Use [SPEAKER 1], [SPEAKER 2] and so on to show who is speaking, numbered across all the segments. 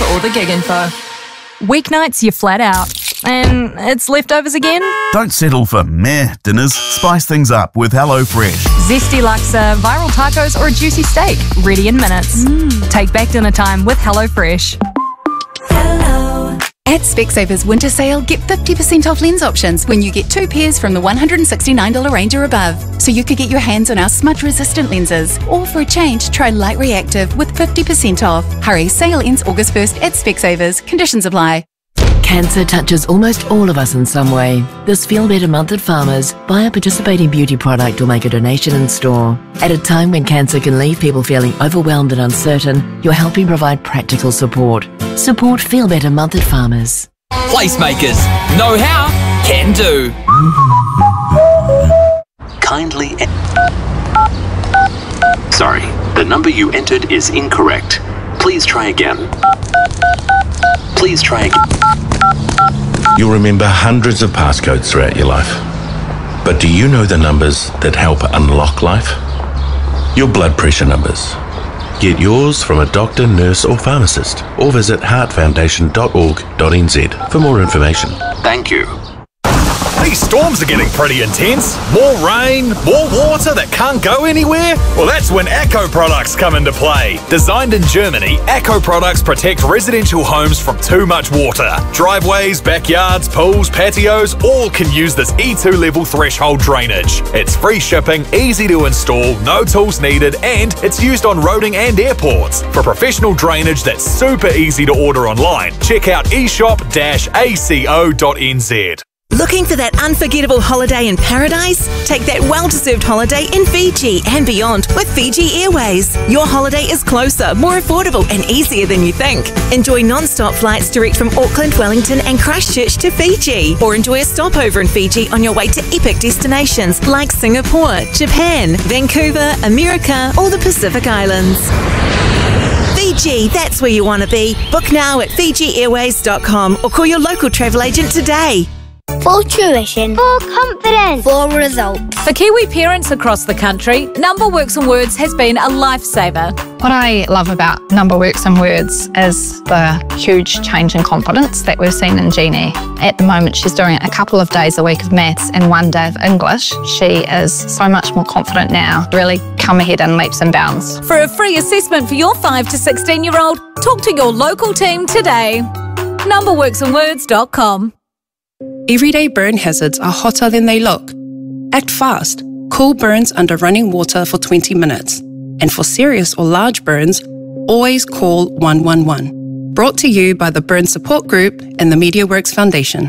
[SPEAKER 1] for all the gig info.
[SPEAKER 2] Weeknights, you're flat out. And it's leftovers again?
[SPEAKER 3] Don't settle for meh dinners. Spice things up with HelloFresh.
[SPEAKER 2] Zesty laksa, viral tacos, or a juicy steak. Ready in minutes. Take back dinner time with HelloFresh.
[SPEAKER 4] At Specsavers Winter Sale, get 50% off lens options when you get 2 pairs from the $169 range or above. So you could get your hands on our smudge-resistant lenses. Or for a change, try Light Reactive with 50% off. Hurry, sale ends August 1st at Specsavers. Conditions apply.
[SPEAKER 5] Cancer touches almost all of us in some way. This Feel Better month at Farmers, buy a participating beauty product or make a donation in store. At a time when cancer can leave people feeling overwhelmed and uncertain, you're helping provide practical support. Support Feel Better month at Farmers.
[SPEAKER 6] Placemakers. Know how, can do.
[SPEAKER 7] Sorry, the number you entered is incorrect. Please try again. Please try again.
[SPEAKER 8] You'll remember hundreds of passcodes throughout your life. But do you know the numbers that help unlock life? Your blood pressure numbers. Get yours from a doctor, nurse or pharmacist, or visit heartfoundation.org.nz for more information.
[SPEAKER 7] Thank you.
[SPEAKER 9] These storms are getting pretty intense. More rain, more water that can't go anywhere. Well, that's when Acco products come into play. Designed in Germany, Acco products protect residential homes from too much water. Driveways, backyards, pools, patios, all can use this E2 level threshold drainage. It's free shipping, easy to install, no tools needed, and it's used on roading and airports. For professional drainage that's super easy to order online, check out eshop-aco.nz.
[SPEAKER 10] Looking for that unforgettable holiday in paradise? Take that well-deserved holiday in Fiji and beyond with Fiji Airways. Your holiday is closer, more affordable and easier than you think. Enjoy non-stop flights direct from Auckland, Wellington and Christchurch to Fiji. Or enjoy a stopover in Fiji on your way to epic destinations like Singapore, Japan, Vancouver, America or the Pacific Islands. Fiji, that's where you want to be. Book now at FijiAirways.com or call your local travel agent today.
[SPEAKER 11] For tuition, for confidence, for results.
[SPEAKER 2] For Kiwi parents across the country, Number Works and Words has been a lifesaver.
[SPEAKER 12] What I love about Number Works and Words is the huge change in confidence that we've seen in Jeannie. At the moment, she's doing a couple of days a week of maths and 1 day of English. She is so much more confident now, really come ahead in leaps and bounds.
[SPEAKER 2] For a free assessment for your 5 to 16-year-old, talk to your local team today. NumberWorksandWords.com.
[SPEAKER 13] Everyday burn hazards are hotter than they look. Act fast. Cool burns under running water for 20 minutes. And for serious or large burns, always call 111. Brought to you by the Burn Support Group and the MediaWorks Foundation.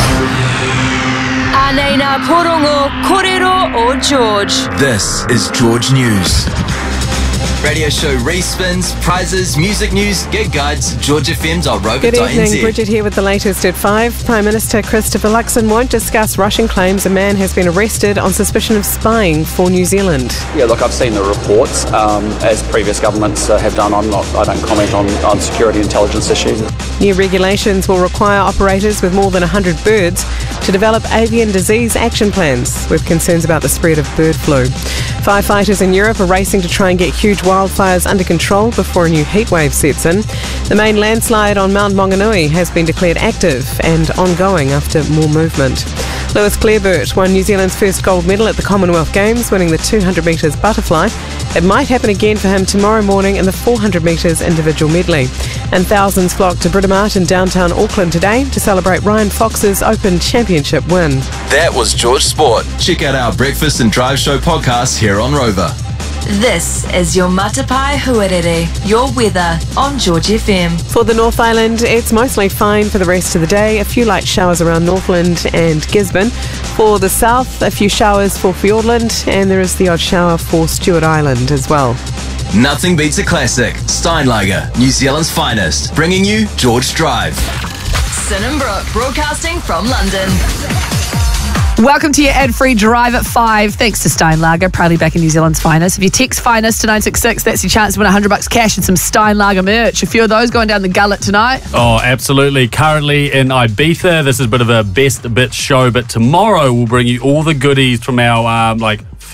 [SPEAKER 1] Anena Porongo Korero o George.
[SPEAKER 6] This is George News. Radio show respins, prizes, music news, gig guides, georgefm.rover.nz.
[SPEAKER 14] Good evening, Bridget here with the latest at 5. Prime Minister Christopher Luxon won't discuss Russian claims a man has been arrested on suspicion of spying for New Zealand.
[SPEAKER 15] Yeah, look, I've seen the reports, as previous governments have done. I don't comment on security intelligence issues.
[SPEAKER 14] New regulations will require operators with more than 100 birds to develop avian disease action plans with concerns about the spread of bird flu. Firefighters in Europe are racing to try and get huge wildfires under control before a new heatwave sets in. The main landslide on Mount Maunganui has been declared active and ongoing after more movement. Lewis Clareburt won New Zealand's first gold medal at the Commonwealth Games, winning the 200 metres butterfly. It might happen again for him tomorrow morning in the 400 metres individual medley. And thousands flocked to Britomart in downtown Auckland today to celebrate Ryan Fox's Open Championship win.
[SPEAKER 6] That was George Sport. Check out our Breakfast and Drive Show podcast here on Rover.
[SPEAKER 1] This is your Matapai Huarere, your weather on George FM.
[SPEAKER 14] For the North Island, it's mostly fine for the rest of the day. A few light showers around Northland and Gisborne. For the south, a few showers for Fiordland, and there is the odd shower for Stewart Island as well.
[SPEAKER 6] Nothing beats a classic. Steinlager, New Zealand's finest, bringing you George Drive.
[SPEAKER 1] Sin and Brooke, broadcasting from London.
[SPEAKER 16] Welcome to your ad-free drive at 5. Thanks to Steinlager, proudly back in New Zealand's finest. If you text finest to 966, that's your chance to win $100 cash and some Steinlager merch. A few of those going down the gullet tonight.
[SPEAKER 17] Oh, absolutely. Currently in Ibiza, this is a bit of a best bit show, but tomorrow we'll bring you all the goodies from our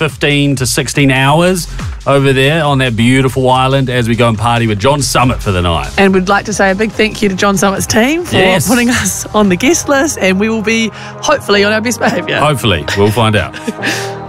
[SPEAKER 17] 15 to 16 hours over there on that beautiful island as we go and party with John Summit for the night.
[SPEAKER 16] And we'd like to say a big thank you to John Summit's team for putting us on the guest list, and we will be hopefully on our best behaviour.
[SPEAKER 17] Hopefully. We'll find out.